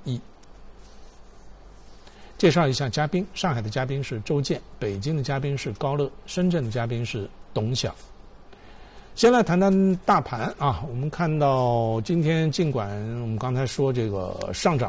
亿。介绍一下嘉宾，上海的嘉宾是周健，北京的嘉宾是高乐，深圳的嘉宾是董晓。先来谈谈大盘啊，我们看到今天尽管我们刚才说这个上涨